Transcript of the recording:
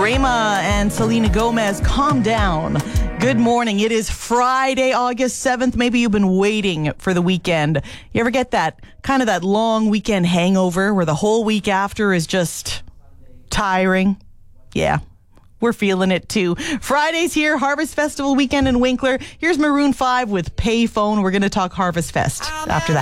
Rema and Selena Gomez, Calm Down. Good morning. It is Friday, August 7th. Maybe you've been waiting for the weekend. You ever get that long weekend hangover where the whole week after is just tiring? Yeah. We're feeling it too. Friday's here, Harvest Festival weekend in Winkler. Here's Maroon 5 with Payphone. We're going to talk Harvest Fest after that.